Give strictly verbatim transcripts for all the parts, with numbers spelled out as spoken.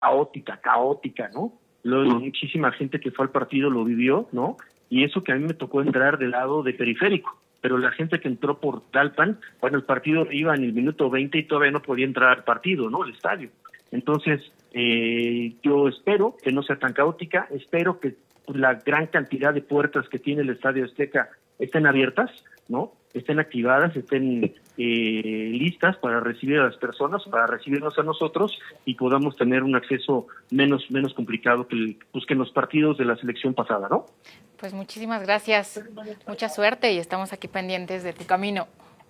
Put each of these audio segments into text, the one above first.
caótica, caótica, ¿no? Lo, muchísima gente que fue al partido lo vivió, ¿no? Y eso que a mí me tocó entrar del lado de periférico, pero la gente que entró por Tlalpan, bueno, el partido iba en el minuto veinte y todavía no podía entrar al partido, ¿no? Al estadio. Entonces, eh, yo espero que no sea tan caótica, espero que la gran cantidad de puertas que tiene el Estadio Azteca estén abiertas, ¿no? Estén activadas, estén eh, listas para recibir a las personas, para recibirnos a nosotros y podamos tener un acceso menos menos complicado que, el, pues, que en los partidos de la selección pasada, ¿no? Pues muchísimas gracias, mucha suerte y estamos aquí pendientes de tu camino.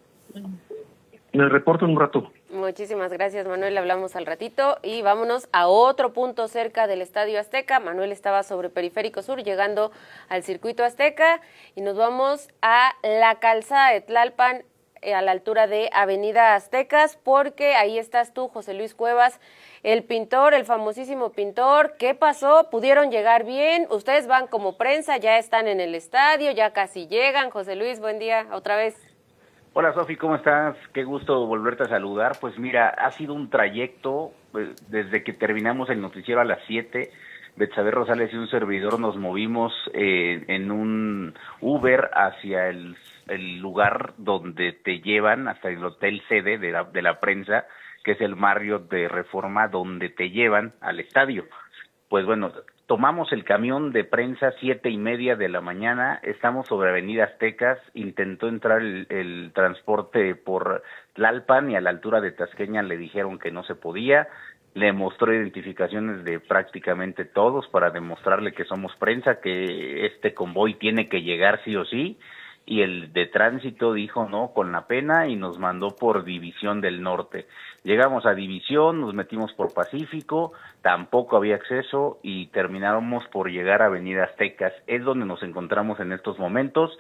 Me reporto en un rato. Muchísimas gracias, Manuel. Hablamos al ratito y vámonos a otro punto cerca del Estadio Azteca. Manuel estaba sobre Periférico Sur, llegando al Circuito Azteca, y nos vamos a la calzada de Tlalpan, eh, a la altura de Avenida Aztecas, porque ahí estás tú, José Luis Cuevas, el pintor, el famosísimo pintor. ¿Qué pasó? ¿Pudieron llegar bien? Ustedes van como prensa, ya están en el estadio, ya casi llegan. José Luis, buen día otra vez. Hola Sofi, ¿cómo estás? Qué gusto volverte a saludar. Pues mira, ha sido un trayecto, pues, desde que terminamos el noticiero a las siete, Betsabe Rosales y un servidor nos movimos eh, en un Uber hacia el, el lugar donde te llevan, hasta el hotel sede de la, de la prensa, que es el Marriott de Reforma, donde te llevan al estadio. Pues bueno, tomamos el camión de prensa siete y media de la mañana, estamos sobre Avenida Aztecas, intentó entrar el, el transporte por Tlalpan y a la altura de Tasqueña le dijeron que no se podía, le mostró identificaciones de prácticamente todos para demostrarle que somos prensa, que este convoy tiene que llegar sí o sí, y el de tránsito dijo no con la pena y nos mandó por División del Norte. Llegamos a División, nos metimos por Pacífico, tampoco había acceso y terminamos por llegar a Avenida Aztecas. Es donde nos encontramos en estos momentos.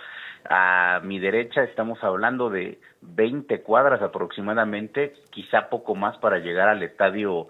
A mi derecha estamos hablando de veinte cuadras aproximadamente, quizá poco más para llegar al Estadio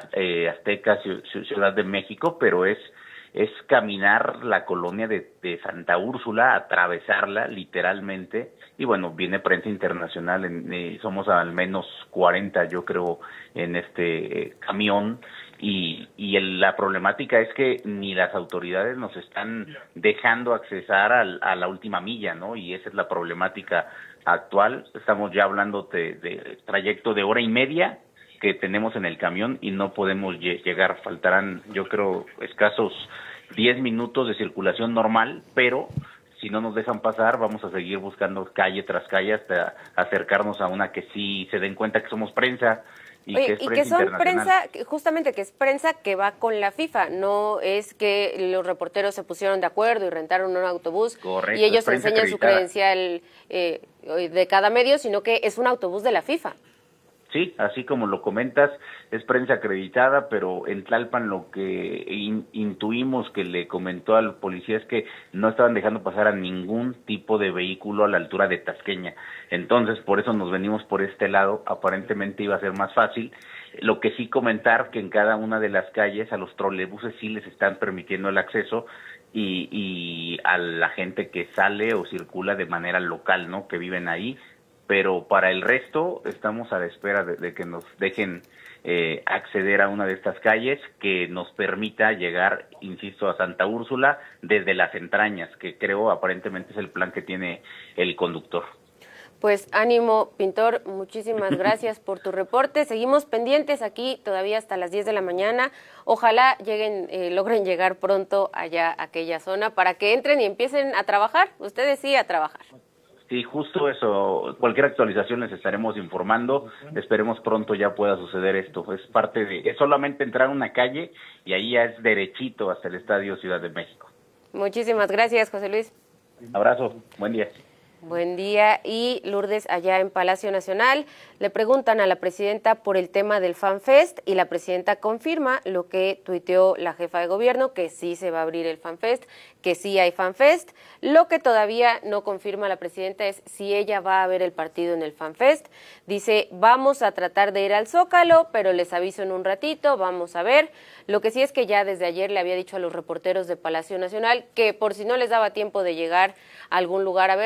Aztecas Ciudad de México, pero es es caminar la colonia de, de Santa Úrsula, atravesarla literalmente, y bueno, viene prensa internacional, en, eh, somos al menos cuarenta yo creo en este eh, camión, y, y el, la problemática es que ni las autoridades nos están dejando accesar al, a la última milla, ¿no? Y esa es la problemática actual. Estamos ya hablando de, de trayecto de hora y media que tenemos en el camión y no podemos llegar, faltarán yo creo escasos diez minutos de circulación normal, pero si no nos dejan pasar vamos a seguir buscando calle tras calle hasta acercarnos a una que sí se den cuenta que somos prensa y Oye, que es y prensa que son internacional. prensa, justamente que es prensa que va con la FIFA, no es que los reporteros se pusieron de acuerdo y rentaron un autobús. Correcto, y ellos enseñan acreditada. Su credencial eh, de cada medio, sino que es un autobús de la FIFA. Sí, así como lo comentas, es prensa acreditada, pero en Tlalpan lo que in, intuimos que le comentó al policía es que no estaban dejando pasar a ningún tipo de vehículo a la altura de Tasqueña. Entonces, por eso nos venimos por este lado, aparentemente iba a ser más fácil. Lo que sí comentar que en cada una de las calles a los trolebuses sí les están permitiendo el acceso y, y a la gente que sale o circula de manera local, ¿no? Que viven ahí. Pero para el resto estamos a la espera de, de que nos dejen eh, acceder a una de estas calles que nos permita llegar, insisto, a Santa Úrsula desde las entrañas, que creo aparentemente es el plan que tiene el conductor. Pues ánimo, pintor, muchísimas gracias por tu reporte. Seguimos pendientes aquí todavía hasta las diez de la mañana. Ojalá lleguen, eh, logren llegar pronto allá a aquella zona para que entren y empiecen a trabajar. Ustedes sí, a trabajar. Sí, justo eso. Cualquier actualización les estaremos informando. Esperemos pronto ya pueda suceder esto. Es parte de, es solamente entrar a una calle y ahí ya es derechito hasta el Estadio Ciudad de México. Muchísimas gracias, José Luis. Abrazo, buen día. Buen día. Y Lourdes, allá en Palacio Nacional, le preguntan a la presidenta por el tema del FanFest y la presidenta confirma lo que tuiteó la jefa de gobierno, que sí se va a abrir el FanFest, que sí hay FanFest. Lo que todavía no confirma la presidenta es si ella va a ver el partido en el FanFest. Dice, vamos a tratar de ir al Zócalo, pero les aviso en un ratito, vamos a ver. Lo que sí es que ya desde ayer le había dicho a los reporteros de Palacio Nacional que por si no les daba tiempo de llegar a algún lugar a verlo, ahí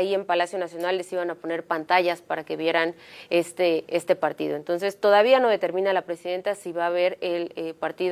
ahí en Palacio Nacional les iban a poner pantallas para que vieran este, este partido. Entonces todavía no determina la presidenta si va a haber el eh, partido